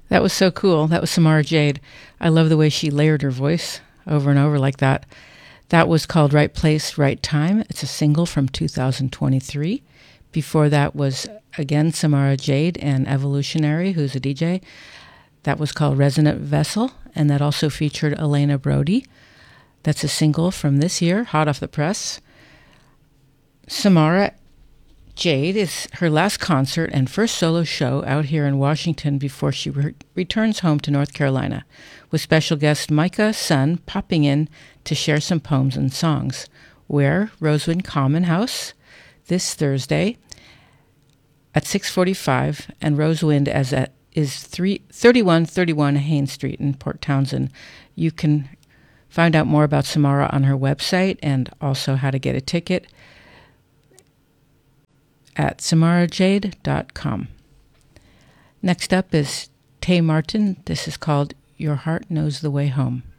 That was so cool. That was Samara Jade. I love the way she layered her voice over and over like that. That was called Right Place, Right Time. It's a single from 2023. Before that was, again, Samara Jade and Evolutionary, who's a DJ. That was called Resonant Vessel, and that also featured Elena Brody. That's a single from this year, hot off the press. Samara Jade is her last concert and first solo show out here in Washington before she returns home to North Carolina, with special guest Micah Sun popping in to share some poems and songs. Where? Rosewind Common House this Thursday at 6:45, and Rosewind is 3131 Haines Street in Port Townsend. You can find out more about Samara on her website and also how to get a ticket at samarajade.com. Next up is Tay Martin. This is called Your Heart Knows the Way Home.